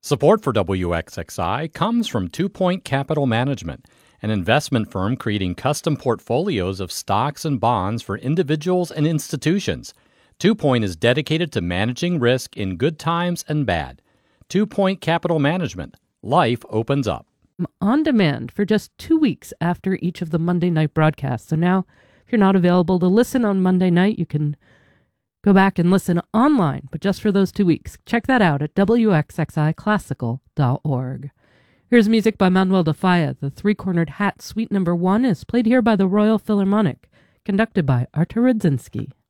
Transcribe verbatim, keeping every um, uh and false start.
Support for W X X I comes from Two Point Capital Management, an investment firm creating custom portfolios of stocks and bonds for individuals and institutions. Two Point is dedicated to managing risk in good times and bad. Two Point Capital Management. Life opens up. On demand for just two weeks after each of the Monday night broadcasts. So now, if you're not available to listen on Monday night, you can go back and listen online, but just for those two weeks. Check that out at W X X I classical dot org. Here's music by Manuel de Falla. The Three-Cornered Hat Suite Number One is played here by the Royal Philharmonic, conducted by Artur Rudzinski.